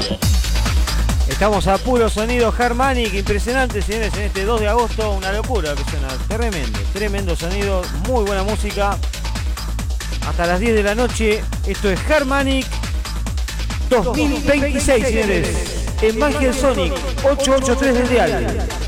Estamos a puro sonido Harmonic, impresionante, señores, en este 2 de agosto, una locura que suena, tremendo sonido, muy buena música. Hasta las 10 de la noche, esto es Harmonic 2026, señores, en Magia Sonic 883 del dial.